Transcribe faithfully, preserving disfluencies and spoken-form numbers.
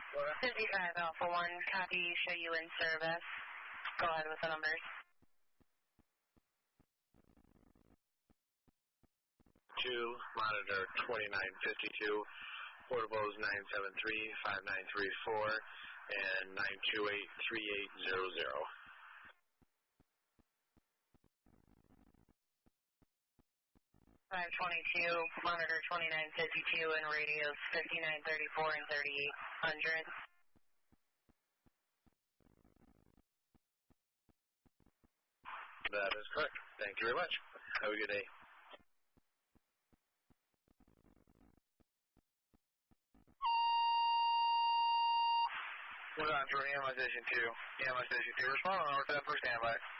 fifty-five Alpha one, copy, show you in service. Go ahead with the numbers. two, monitor twenty-nine fifty-two, portable is nine seven three, five nine three four, and nine two eight, three eight zero zero. five twenty-two, monitor twenty-nine fifty-two, and radios fifty-nine thirty-four and thirty-eight hundred. That is correct. Thank you very much. Have a good day. We're on for E M I Station two. E M I Station two, respond on over to that for standby.